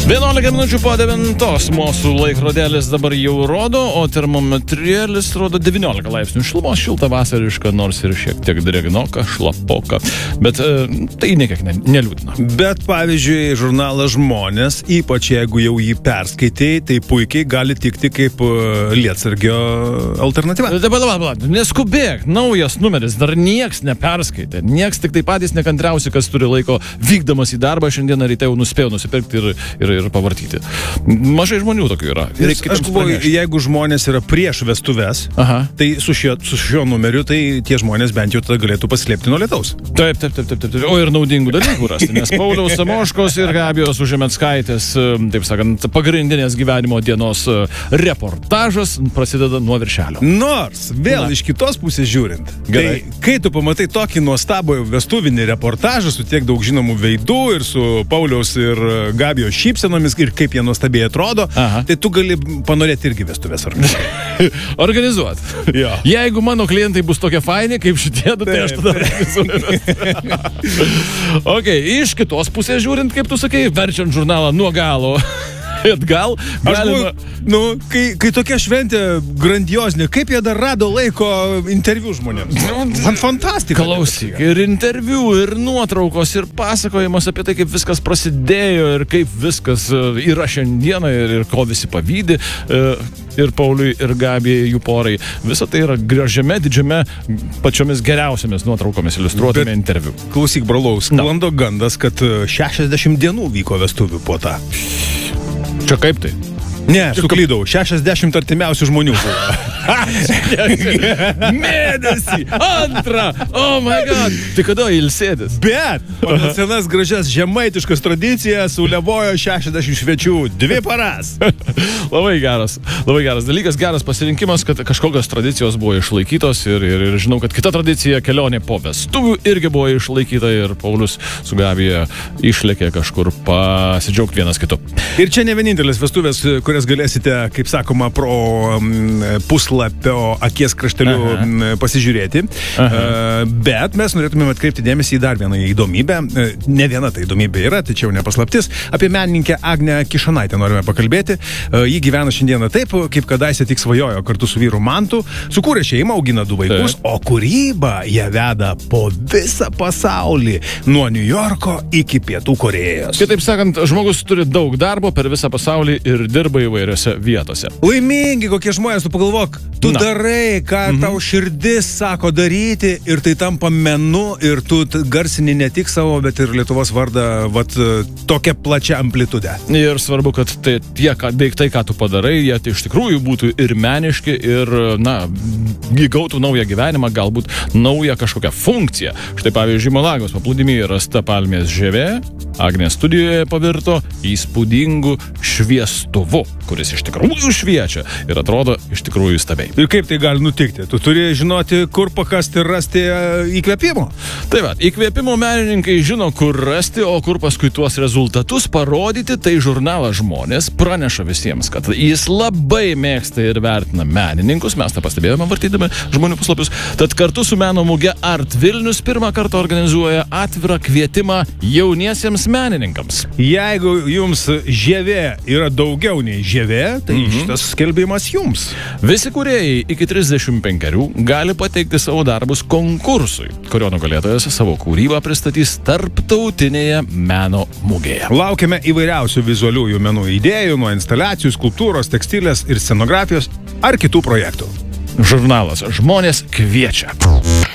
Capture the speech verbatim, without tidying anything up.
vienuolika minučių po devintos mūsų laikrodėlis dabar jau rodo, o termometrėlis rodo devyniolika laipsnių šilumos, šilta vasariška, nors ir šiek tiek drėgnoka, šlapoka, bet e, tai niekiek ne, neliūdina. Bet pavyzdžiui, žurnalas Žmonės, ypač jeigu jau jį perskaitėjai, tai puikiai gali tikti kaip uh, Lietsargio alternatyva. Dabar, dabar, dabar, neskubėk, naujas numeris, dar nieks neperskaitė, nieks tik tai patys nekantriausi, kas turi laiko vykdamas į darbą, šiandieną ryte jau nuspėjo nusipirkti ir, ir, ir pavartyti. Mažai žmonių tokių yra. Ir aš galvoju, jeigu žmonės yra prieš vestuves, Aha. tai su šiuo, su šiuo numeriu, tai tie žmonės bent jau tada galėtų paslėpti nuo lietaus. Taip, taip, taip, taip, taip. O ir naudingų dalykų rasti, nes Pauliaus Samoškos ir Gabijos Užemeckaitės, taip sakant, pagrindinės gyvenimo dienos reportažas prasideda nuo viršelio. Nors, vėl Na. iš kitos pusės žiūrint, Gerai. tai kai tu pamatai tokį nuostabų vestuvinį reportažą su tiek daug žinomų veidų ir su Pauliaus ir Gabijos šypsenomis ir kaip jie nuostabiai atrodo, Aha. tai tu gali panorėti irgi vestuvės organizuoti. Organizuoti. Jo. Jeigu mano klientai bus tokie faini, kaip šitie, tai aš tada organizuoju. Ok, iš kitos pusės žiūrint, kaip tu sakai, verčiant žurnalą nuo galo. Atgal, galima... Aš, nu, kai, kai tokia šventė grandiozinė, kaip jie dar rado laiko interviu žmonėms? Man fantastika. Klausyk, ir interviu, ir nuotraukos, ir pasakojimas apie tai, kaip viskas prasidėjo, ir kaip viskas yra šiandieną, ir, ir ko visi pavydi, ir Pauliui, ir Gabijai, jų porai. Visa tai yra gražiame, didžiame, pačiomis geriausiamis nuotraukomis iliustruotame Bet, interviu. Klausyk, brolau, sklando gandas, kad šešiasdešimt dienų vyko vestuvių puota. Čia kaip tai? Ne, suklydau, šešiasdešimt artimiausių žmonių buvo. Mėnesį, antrą, oh my god. Tai kada ilsėtis? Bet, pagal senas gražias žemaitiškas tradicijas ulevojo šešiasdešimt svečių dvi paras. Labai geras, labai geras dalykas, geras pasirinkimas, kad kažkokios tradicijos buvo išlaikytos ir, ir, ir žinau, kad kita tradicija, kelionė po vestuvių, irgi buvo išlaikyta ir Paulius su Gabija išlėkė kažkur pasidžiaugti vienas kitu. Ir čia ne vienintelis vestuvės, kurias galėsite, kaip sakoma, pro um, puslapio akies krašteliu Aha. pasižiūrėti. Aha. Uh, bet mes norėtumėm atkreipti dėmesį į dar vieną įdomybę. Uh, ne viena tai įdomybė yra, tačiau nepaslaptis. Apie menininkę Agnę Kišonaitę norime pakalbėti. Uh, ji gyvena šiandieną taip, kaip kadaise tik svajojo kartu su vyru Mantu. Sukūrė šeimą, augina du vaikus, tai. o kūrybą ją veda po visą pasaulį. Nuo New Yorko iki Pietų Korėjos. Kitaip sakant, žmogus turi daug darbo per visą pasaulį ir dirba įvairiose vietose. Laimingi kokie žmonės, tu pagalvok, tu Na. darai, ką mhm. tau širdis sako daryti ir tai tampa menu ir tu garsini ne tik savo, bet ir Lietuvos vardą vat, tokia plačia amplitude. Ir svarbu, kad tai, tie ką, daiktai, ką tu padarai, jie tai iš tikrųjų būtų ir meniški ir, na, įgautų naują gyvenimą, galbūt naują kažkokią funkciją. Štai pavyzdžiui, Malagos paplūdimyje rasta palmės žievė, Agnės studijoje pavirto įspūdingų šviestuvu, kuris iš tikrųjų šviečia ir atrodo iš tikrųjų stabiai. Ir kaip tai gali nutikti? Tu turi žinoti, kur pakasti ir rasti įkvėpimo. Tai va, įkvėpimo menininkai žino, kur rasti, o kur paskui tuos rezultatus parodyti, tai žurnalas Žmonės praneša visiems, kad jis labai mėgsta ir vertina menininkus, mes tą pastebėjome vartydami žmonių puslapius, tad kartu su meno muge Art Vilnius pirmą kartą organizuoja atvirą kvietimą jauniesiems menininkams. Jeigu jums žievė yra daugiau nei žievė, tai mhm. šitas skelbimas jums. Visi kūrėjai iki trisdešimt penkerių gali pateikti savo darbus konkursui, kurio nugalėtojas savo kūrybą pristatys tarptautinėje meno mugėje. Laukiame įvairiausių vizualiųjų menų idėjų, nuo instaliacijų, skulptūros, tekstilės ir scenografijos ar kitų projektų. Žurnalas Žmonės kviečia.